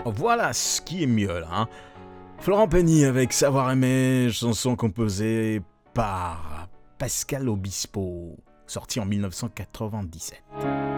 Voilà ce qui est mieux là. Florent Pagny avec Savoir aimer, chanson composée par Pascal Obispo, sortie en 1997.